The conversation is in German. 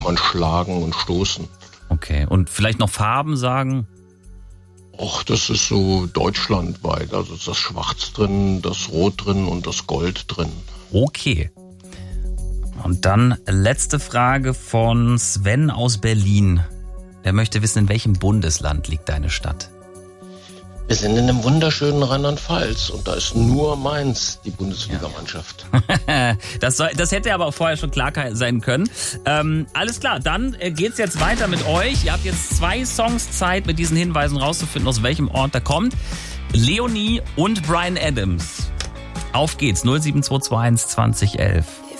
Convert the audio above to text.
man schlagen und stoßen. Okay, und vielleicht noch Farben sagen? Och, das ist so deutschlandweit. Also ist das Schwarz drin, das Rot drin und das Gold drin. Okay. Und dann letzte Frage von Sven aus Berlin. Der möchte wissen, in welchem Bundesland liegt deine Stadt? Wir sind in einem wunderschönen Rheinland-Pfalz und da ist nur Mainz die Bundesligamannschaft. Das hätte aber auch vorher schon klar sein können. Alles klar, dann geht's jetzt weiter mit euch. Ihr habt jetzt 2 Songs Zeit, mit diesen Hinweisen rauszufinden, aus welchem Ort der kommt. Leonie und Bryan Adams. Auf geht's, 07221 2011.